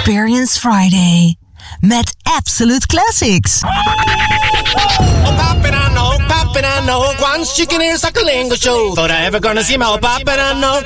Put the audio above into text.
Experience Friday met Absolute Classics. Oh, poppin', I know, one chicken ear suckling show. Thought I ever gonna see my poppin', I know,